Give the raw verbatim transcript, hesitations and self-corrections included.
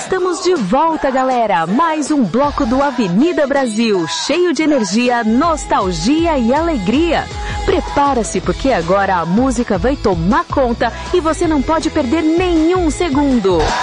Estamos de volta, galera! Mais um bloco do Avenida Brasil, cheio de energia, nostalgia e alegria. Prepara-se, porque agora a música vai tomar conta e você não pode perder nenhum segundo.